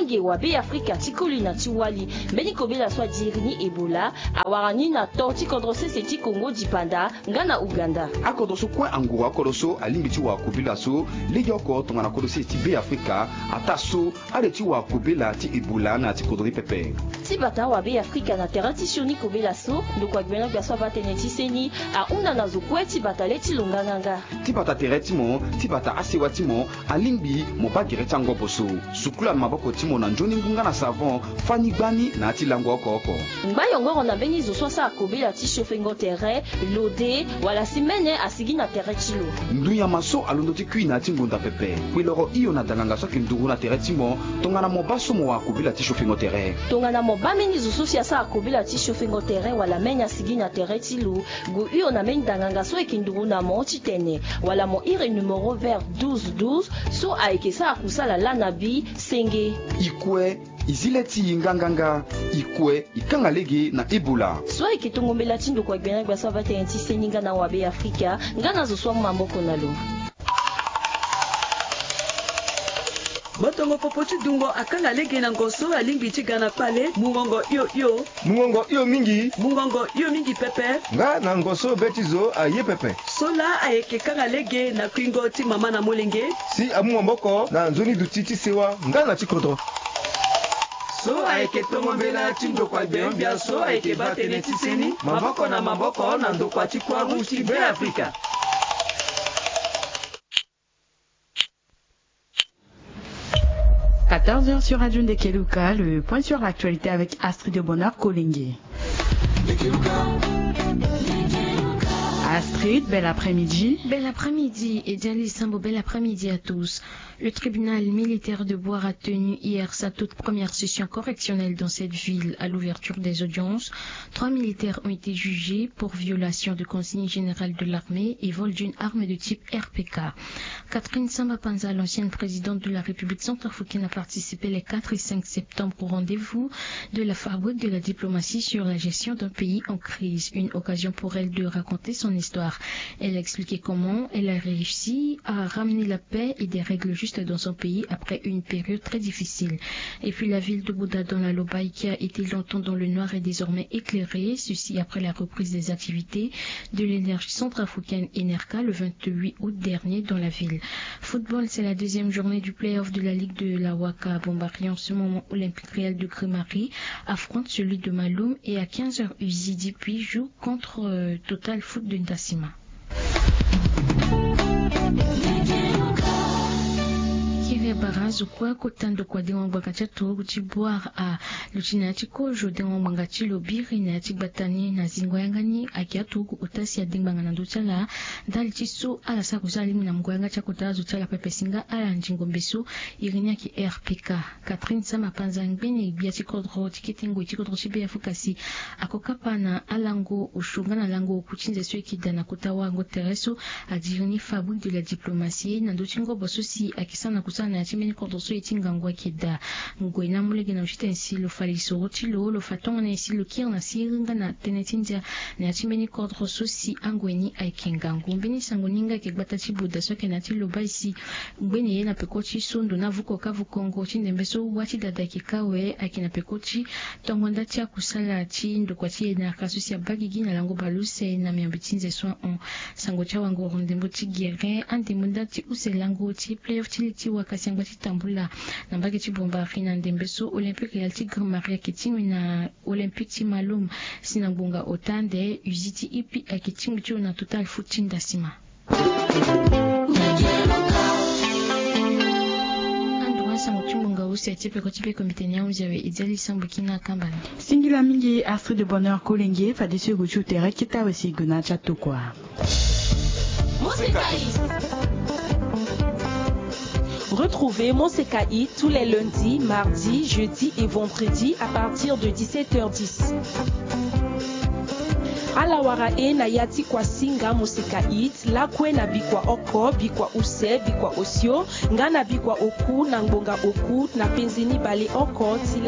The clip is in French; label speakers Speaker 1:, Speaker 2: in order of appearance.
Speaker 1: Mingi wa Be Africa tikuli na tiwali mbeni kobela swa dirini Ebola awarani na torti kodrose seti Congo dipanda ngana Uganda
Speaker 2: akodoso kwa angura akodoso alimbiti wa kobela so lejoko tongana kodose ti Be Africa ataso aleti wa kobela ti Ebola na ti kodri pepe
Speaker 1: tibata wa Be Africa na terati shoni kobela so ndokwa gbena gaswa bateneti seni a una na zokwe tibata leti longanganga
Speaker 2: tibata tereti mo tibata asewa timo alimbi mo bagere tango boso sukula maboko timo na njoni ngunga na savon fani gbani na ti lango oko
Speaker 1: mbayongoro na beni zo swasa akobela ti chauffengo terre lode wala simene asigi na terre tilo
Speaker 2: nduya maso alondo ti kui na ti ngunda pepe kwiloro iyo na danganga soki ndungu na terre timo tongana mo baso mo akobela ti chauffengo terre
Speaker 1: tongana mo bameni zo sosia sa akobela ti chauffengo terre wala menya asigi na terre tilo go iyo na meni danganga so ekindungu na mo ti tene wala mo ire numero vert 1212 so aikesa akusala lana bi senge
Speaker 2: ikwe izileti nganganga ikwe ikanga lege na Ebola
Speaker 1: so ikitongombela tindo kwa gbena gbasa batenti seninga na wa Be Africa ngana zo swa mamboko na lo
Speaker 3: Botongo popoti dungo akanga lege na ngoso alimbi tigana pale mungongo iyo mingi pepe
Speaker 4: nga na ngoso betizo aye pepe
Speaker 3: sola ayeke kanga lege na kwingo ti mama na molenge
Speaker 4: si amu mboko na nzoni duti ti sewa nga na chikoto
Speaker 3: so ayeke tongombela ti ndokwa gbembia so ayeke batene ti seni maboko na ndokwa ti Croix-Rouge ti Be Africa.
Speaker 5: À 14h sur Radio Ndekeluka, le point sur l'actualité avec Astrid de Bonheur Kolingue. Astrid, bel après-midi.
Speaker 6: Bel après-midi et Djali Sambo, bel après-midi à tous. Le tribunal militaire de Boire a tenu hier sa toute première session correctionnelle dans cette ville à l'ouverture des audiences. 3 militaires ont été jugés pour violation de consignes générales de l'armée et vol d'une arme de type RPK. Catherine Samba Panza, l'ancienne présidente de la République centrafricaine, a participé les 4 et 5 septembre au rendez-vous de la fabrique de la diplomatie sur la gestion d'un pays en crise. Une occasion pour elle de raconter son histoire. Elle a expliqué comment elle a réussi à ramener la paix et des règles justes dans son pays après une période très difficile. Et puis la ville de Bouddha dans la Lobaï qui a été longtemps dans le noir est désormais éclairée, ceci après la reprise des activités de l'énergie centrafricaine Enerca le 28 août dernier dans la ville. Football, c'est la deuxième journée du play-off de la Ligue de la Waka à Bombari. En ce moment, Olympique Réal de Grimari affronte celui de Maloum et à 15h, Uzidi puis joue contre Total Foot de Ntasima. Barazo kwa kotando kwa dengo mbangati togo chibuar a luchina chiko jo dengo mbangati lobiri na chibatani na zingwa yangani akia togo utasi ya dinganga na nduchala dali chiso ala sa kuzali na mgwanga cha kotazo chala pepesinga ala njingo mbeso irinya ki RPK. Catherine Sama Panza ngbeni bia chikodro tiketengo chikodro chibe afukasi akokapana alango ushungana lango kuchinze sweki dana kutawa ngo tereso adirini fabrique de la diplomatie na ndochingo bososi akisana kusana chimeni kodroso itinga ngwa kida ngwena mulege na ushita nsilo faliso rotilo lo fatonga na nsilo kirna siringa na tenetinja na chimeni kodroso si angweni aikenga ngumbini sangoninga kegbata chibuda soke na tilo baisi ngweni yena pekochi sondo na vuko kavu kongo chindembeso wati dada kikawe akina pekochi tongonda tia kusala chindo kwa chiena kasusi ya bagigi na lango baluse na miambichinze soin on sango cha wango rondembo tigere andemunda ti uselango ti playoff ti wakasi ngwa tambula na mbage chibombari na ndembeso Olympique Réal Tigre Maria Ketingi na Olympique ti Maloum sinabunga otande Uziti ipi akitingi cho na Total Foot Ndasima. Androasa muchunga usi atipe kotipe komite nyauzi yawe Idjali Sambukina Kambani.
Speaker 5: Singila mingi Astrid de Bonheur Kolingue fadisi guchu tere kita wesi guna chatu kwa.
Speaker 7: Retrouvez Monsekai tous les lundis, mardis, jeudis et vendredis à partir de 17h10. Alawara e na yati kwa singa Monsekai, la kwe na bikwa oko, bikwa use, bikwa osio, nga na bikwa oku, na ngbonga oku, na penzini bale oko, tila